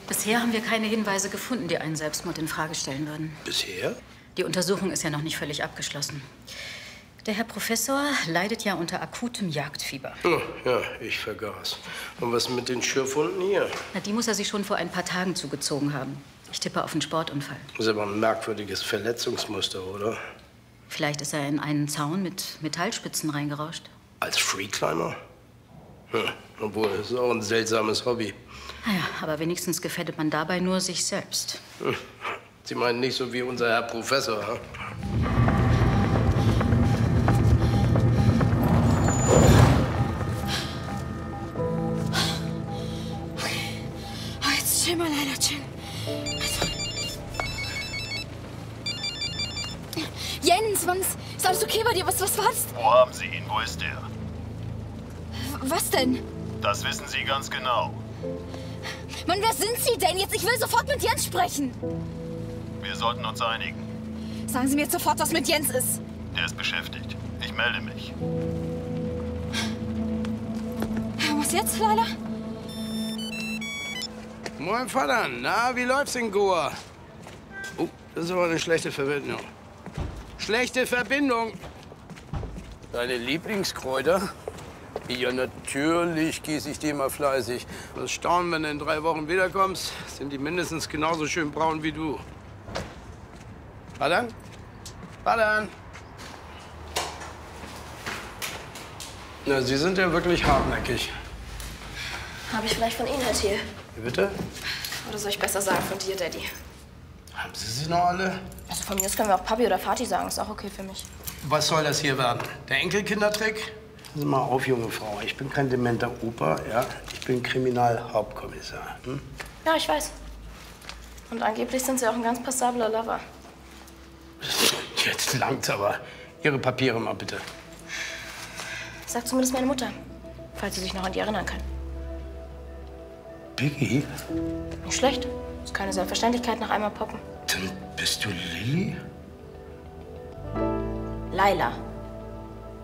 Bisher haben wir keine Hinweise gefunden, die einen Selbstmord in Frage stellen würden. Bisher? Die Untersuchung ist ja noch nicht völlig abgeschlossen. Der Herr Professor leidet ja unter akutem Jagdfieber. Oh, ja, ich vergaß. Und was mit den Schürfwunden hier? Na, die muss er sich schon vor ein paar Tagen zugezogen haben. Ich tippe auf einen Sportunfall. Das ist aber ein merkwürdiges Verletzungsmuster, oder? Vielleicht ist er in einen Zaun mit Metallspitzen reingerauscht. Als Freeclimber? Obwohl, das ist auch ein seltsames Hobby. Naja, aber wenigstens gefährdet man dabei nur sich selbst. Sie meinen nicht so wie unser Herr Professor, ha? Chill mal, Leila, chill. Jens, Mann, ist alles okay bei dir? Was war's? Wo haben Sie ihn? Wo ist er? Was denn? Das wissen Sie ganz genau. Mann, wer sind Sie denn jetzt? Ich will sofort mit Jens sprechen. Wir sollten uns einigen. Sagen Sie mir jetzt sofort, was mit Jens ist. Der ist beschäftigt. Ich melde mich. Was jetzt, Leila? Moin, Vater. Na, wie läuft's in Goa? Oh, das ist aber eine schlechte Verbindung. Schlechte Verbindung. Deine Lieblingskräuter? Ja, natürlich gieße ich die mal fleißig. Das Staunen, wenn du in 3 Wochen wiederkommst, sind die mindestens genauso schön braun wie du. Vater? Vater? Na, Sie sind ja wirklich hartnäckig. Habe ich vielleicht von Ihnen, Herr Thiel? Wie bitte? Oder soll ich besser sagen von dir, Daddy? Haben Sie sie noch alle? Also von mir aus können wir auch Papi oder Vati sagen. Ist auch okay für mich. Was soll das hier werden? Der Enkelkindertrick? Pass mal auf, junge Frau. Ich bin kein dementer Opa, ja? Ich bin Kriminalhauptkommissar. Hm? Ja, ich weiß. Und angeblich sind Sie auch ein ganz passabler Lover. Jetzt langt's aber. Ihre Papiere mal bitte. Sagt zumindest meine Mutter, falls Sie sich noch an die erinnern kann. Biggie? Nicht schlecht. Ist keine Selbstverständlichkeit nach einmal poppen. Dann bist du Lilly? Laila.